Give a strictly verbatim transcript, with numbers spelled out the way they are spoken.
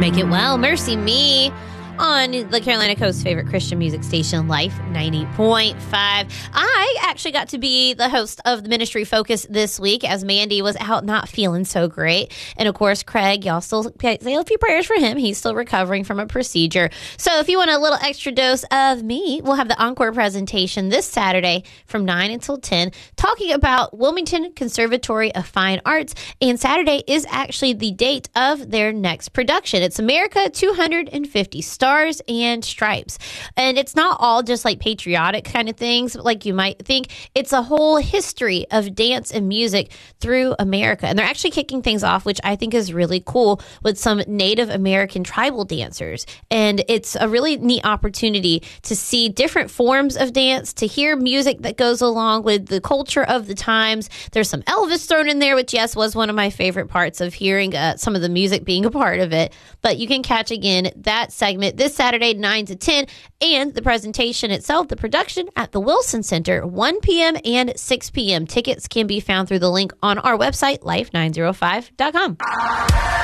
Make It Well, Mercy Me, on the Carolina Coast's favorite Christian music station, Life ninety point five. I actually got to be the host of the Ministry Focus this week as Mandy was out not feeling so great. And of course, Craig, y'all still say a few prayers for him. He's still recovering from a procedure. So if you want a little extra dose of me, we'll have the encore presentation this Saturday from nine until ten, talking about Wilmington Conservatory of Fine Arts. And Saturday is actually the date of their next production. It's America two hundred fifty Stars and Stripes. And it's not all just like patriotic kind of things, like you might think. It's a whole history of dance and music through America. And they're actually kicking things off, which I think is really cool, with some Native American tribal dancers. And it's a really neat opportunity to see different forms of dance, to hear music that goes along with the culture of the times. There's some Elvis thrown in there, which, yes, was one of my favorite parts of hearing uh, some of the music being a part of it. But you can catch, again, that segment this Saturday, nine to ten, and the presentation itself, the production, at the Wilson Center, one p.m. and six p.m. Tickets can be found through the link on our website, life nine oh five dot com.